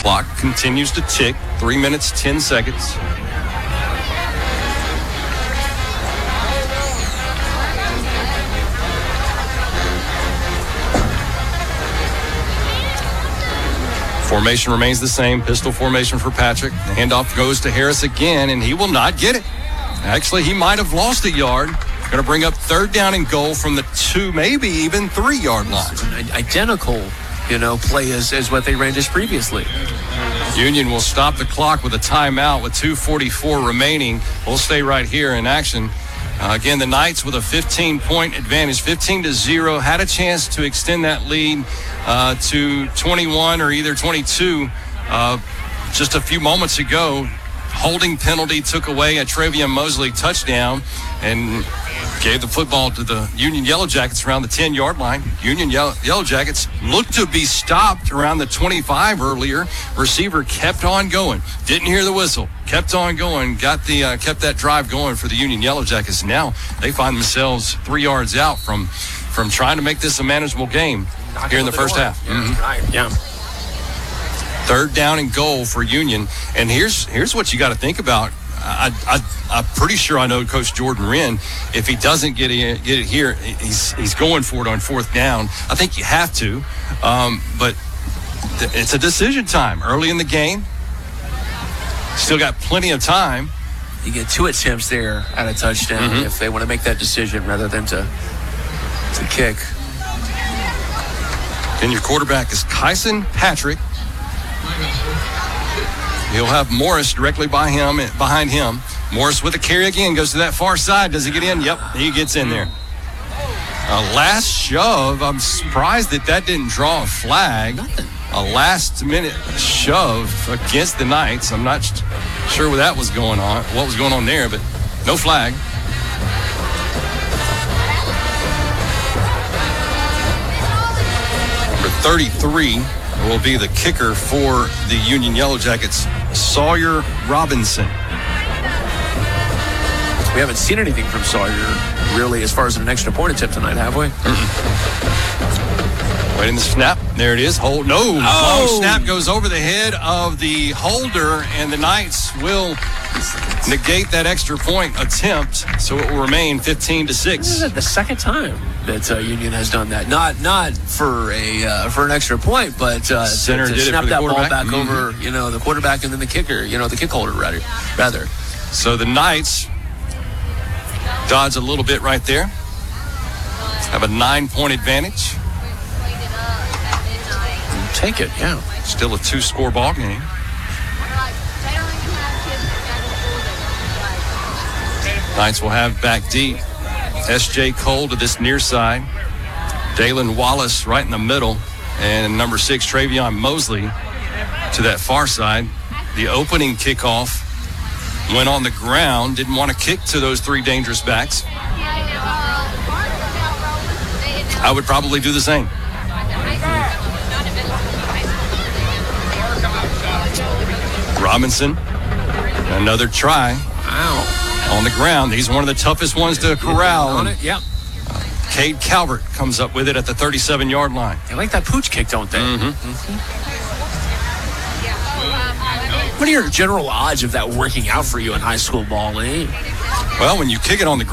Clock continues to tick. 3 minutes, 10 seconds. Formation remains the same. Pistol formation for Patrick. The handoff goes to Harris again, and he will not get it. Actually, he might have lost a yard. Going to bring up 3rd down and goal from the 2, maybe even 3-yard line. It's an identical, play as what they ran just previously. Union will stop the clock with a timeout with 2:44 remaining. We'll stay right here in action. Again, the Knights with a 15-point advantage, 15-0, had a chance to extend that lead to 21 or either 22 just a few moments ago. Holding penalty took away a Travion Mosley touchdown and gave the football to the Union Yellow Jackets around the 10-yard line. Union Yellow Jackets looked to be stopped around the 25 earlier. Receiver kept on going. Didn't hear the whistle. Kept on going. Kept that drive going for the Union Yellow Jackets. Now they find themselves 3 yards out from trying to make this a manageable game here in the first half. Yeah, mm-hmm. Right. Yeah. 3rd down and goal for Union. And here's what you got to think about. I'm pretty sure I know Coach Jordan Wren. If he doesn't get it here, he's going for it on 4th down. I think you have to. But it's a decision time early in the game. Still got plenty of time. You get 2 attempts there at a touchdown if they want to make that decision rather than to kick. And your quarterback is Kyson Patrick. He'll have Morris directly behind him. Morris with a carry again, goes to that far side. Does he get in? Yep, he gets in there. Last shove. I'm surprised that didn't draw a flag. Nothing. A last-minute shove against the Knights. I'm not sure what was going on there, but no flag. Number 33 will be the kicker for the Union Yellow Jackets, Sawyer Robinson. We haven't seen anything from Sawyer, really, as far as an extra point attempt tonight, have we? Waiting the snap. There it is. Hold. No. Long snap goes over the head of the holder, and the Knights will negate that extra point attempt, so it will remain 15-6. This is the second time that Union has done that. Not for an extra point, but Center to did snap it for the that ball quarterback. back over, the quarterback and then the kicker, the kick holder rather. So the Knights dodge a little bit right there. Have a 9-point advantage. Take it, yeah. Still a 2-score ball game. Knights will have back deep. S.J. Cole to this near side. Dalen Wallace right in the middle. And number 6, Travion Mosley to that far side. The opening kickoff went on the ground. Didn't want to kick to those 3 dangerous backs. I would probably do the same. Robinson, another try. Wow. On the ground. He's one of the toughest ones to corral. On it, yeah. Cade Calvert comes up with it at the 37-yard line. They like that pooch kick, don't they? Mm-hmm. What are your general odds of that working out for you in high school ball, eh? Well, when you kick it on the ground,